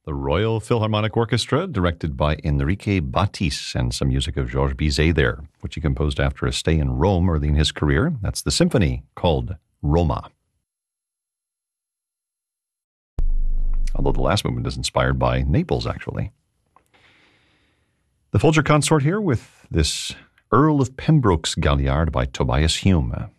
The Royal Philharmonic Orchestra, directed by Enrique Batis, and some music of Georges Bizet there, which he composed after a stay in Rome early in his career. That's the symphony called Roma. Although the last movement is inspired by Naples, actually. The Folger Consort here with this Earl of Pembroke's Galliard by Tobias Hume.